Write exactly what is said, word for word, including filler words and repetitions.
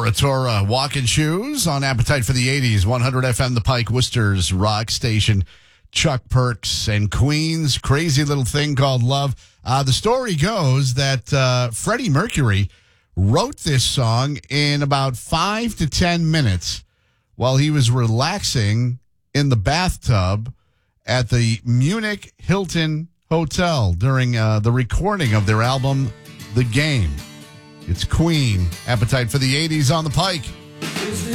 Laura Tora, Walking Shoes on Appetite for the eighties, one hundred F M, The Pike, Worcester's rock station. Chuck Perks and Queen's Crazy Little Thing Called Love. Uh, the story goes that uh, Freddie Mercury wrote this song in about five to ten minutes while he was relaxing in the bathtub at the Munich Hilton Hotel during uh, the recording of their album, The Game. It's Queen, Appetite for the eighties on The Pike.